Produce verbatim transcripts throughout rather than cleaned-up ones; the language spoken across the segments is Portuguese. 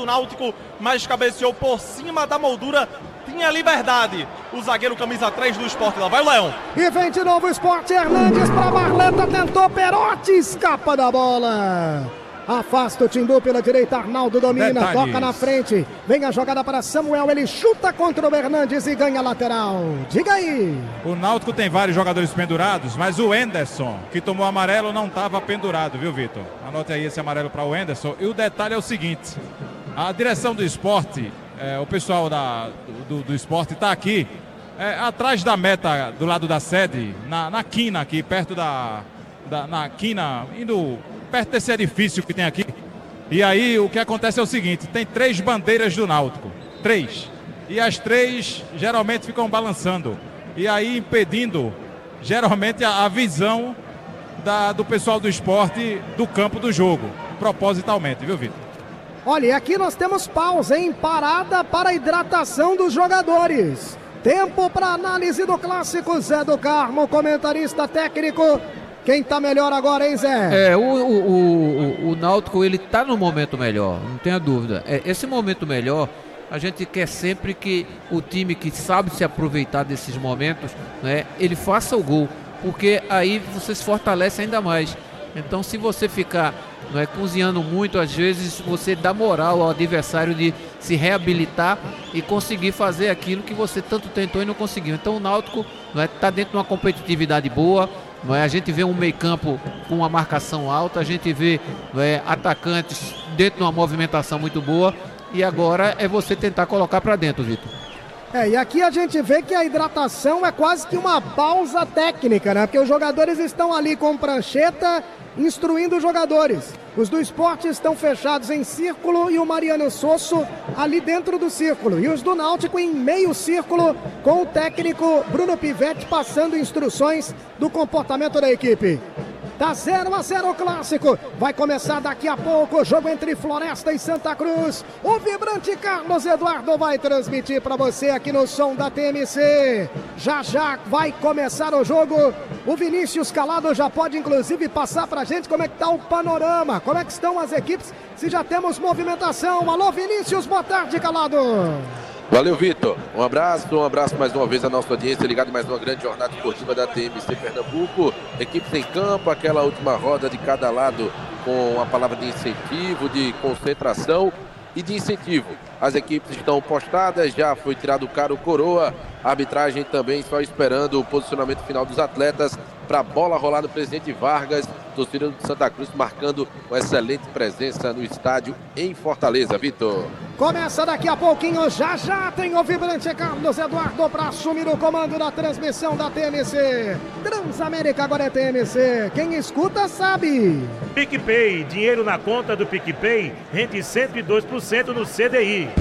do Náutico, mas cabeceou por cima da moldura. Tinha liberdade. O zagueiro camisa três do Sport. Lá vai o Leão. E vem de novo o Sport. Hernandes para Barleta. Tentou Perotti. Escapa da bola. Afasta o Timbu pela direita. Arnaldo domina. Detalhes. Toca na frente. Vem a jogada para Samuel. Ele chuta contra o Hernandes e ganha a lateral. Diga aí. O Náutico tem vários jogadores pendurados, mas o Enderson, que tomou amarelo, não estava pendurado, viu, Vitor? Anote aí esse amarelo para o Enderson. E o detalhe é o seguinte: a direção do esporte, é, o pessoal da, do, do esporte está aqui, é, atrás da meta, do lado da sede, na, na quina aqui, perto da, da na quina, indo perto desse edifício que tem aqui. E aí o que acontece é o seguinte: tem três bandeiras do Náutico, três, e as três geralmente ficam balançando, e aí impedindo geralmente a, a visão da, do pessoal do esporte do campo do jogo, propositalmente, viu, Vitor? Olha, e aqui nós temos pausa, hein? Parada para a hidratação dos jogadores. Tempo para análise do clássico. Zé do Carmo, comentarista técnico. Quem tá melhor agora, hein, Zé? É, o, o, o, o Náutico, ele tá no momento melhor, não tenha dúvida. É, esse momento melhor, a gente quer sempre que o time que sabe se aproveitar desses momentos, né, ele faça o gol, porque aí você se fortalece ainda mais. Então, se você ficar, não é, cozinhando muito, às vezes você dá moral ao adversário de se reabilitar e conseguir fazer aquilo que você tanto tentou e não conseguiu. Então, o Náutico, não é, tá dentro de uma competitividade boa. Não é? A gente vê um meio-campo com uma marcação alta, a gente vê, não é, atacantes dentro de uma movimentação muito boa, e agora é você tentar colocar para dentro, Vitor. É, e aqui a gente vê que a hidratação é quase que uma pausa técnica, né? Porque os jogadores estão ali com prancheta, instruindo os jogadores. Os do Sport estão fechados em círculo e o Mariano Sosso ali dentro do círculo. E os do Náutico em meio círculo, com o técnico Bruno Pivetti passando instruções do comportamento da equipe. Tá zero a zero o clássico. Vai começar daqui a pouco o jogo entre Floresta e Santa Cruz. O vibrante Carlos Eduardo vai transmitir para você aqui no som da T M C. Já já vai começar o jogo. O Vinícius Calado já pode inclusive passar pra gente como é que tá o panorama, como é que estão as equipes, se já temos movimentação. Alô, Vinícius, boa tarde, Calado. Valeu, Vitor. Um abraço, um abraço mais uma vez à nossa audiência, ligado em mais uma grande jornada esportiva da T M C Pernambuco. Equipes em campo, aquela última roda de cada lado com a palavra de incentivo, de concentração e de incentivo. As equipes estão postadas, já foi tirado o caro coroa. A arbitragem também só esperando o posicionamento final dos atletas para a bola rolar no Presidente Vargas. Torcida do Santa Cruz marcando uma excelente presença no estádio em Fortaleza, Vitor. Começa daqui a pouquinho, já já tem o vibrante Carlos Eduardo para assumir o comando da transmissão da T M C. Transamérica agora é T M C, quem escuta sabe. PicPay, dinheiro na conta do PicPay, rende cento e dois por cento no C D I.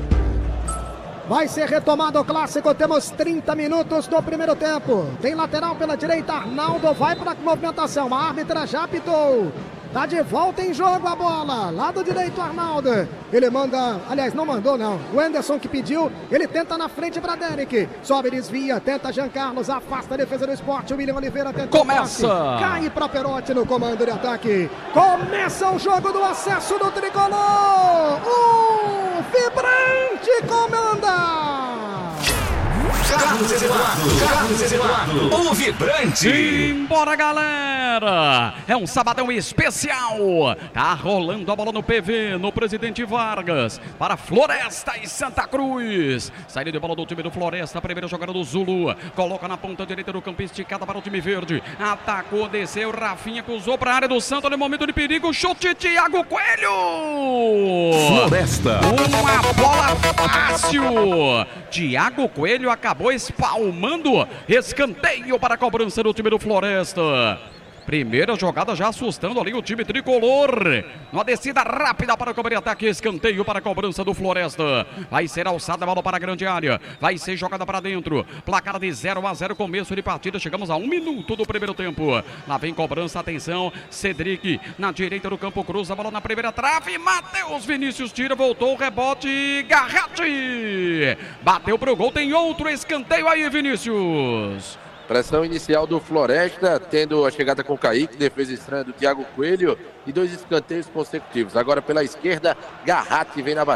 Vai ser retomado o clássico, temos trinta minutos do primeiro tempo. Tem lateral pela direita, Arnaldo vai para a movimentação, a árbitra já apitou. Tá de volta em jogo a bola, lado direito Arnaldo. Ele manda, aliás não mandou não, o Anderson que pediu, ele tenta na frente para Derek. Sobe, desvia, tenta Jean Carlos, afasta a defesa do Esporte, o William Oliveira tenta. Começa! Cai para Perotti no comando de ataque. Começa o jogo do acesso do Tricolor. O vibrante comanda! Carlos Eduardo, Carlos Eduardo, o vibrante. Embora, galera, é um sabadão especial. Tá rolando a bola no P V, no Presidente Vargas, para Floresta e Santa Cruz. Saída de bola do time do Floresta, primeira jogada do Zulu, coloca na ponta direita do campo, esticada para o time verde. Atacou, desceu, Rafinha cruzou para a área do Santos no momento de perigo, chute Thiago Coelho. Floresta. Uma bola fácil. Thiago Coelho acabou espalmando, escanteio para a cobrança do time do Floresta. Primeira jogada já assustando ali o time tricolor. Uma descida rápida para cobrir ataque, escanteio para a cobrança do Floresta. Vai ser alçada a bola para a grande área. Vai ser jogada para dentro. Placar de zero a zero, começo de partida. Chegamos a um minuto do primeiro tempo. Lá vem cobrança, atenção. Cedric na direita do campo, cruza a bola na primeira trave. Matheus Vinícius tira, voltou o rebote. Garratti bateu pro gol, tem outro escanteio aí, Vinícius. Pressão inicial do Floresta, tendo a chegada com o Kaique, defesa estranha do Thiago Coelho e dois escanteios consecutivos. Agora pela esquerda, Garratti vem na batida.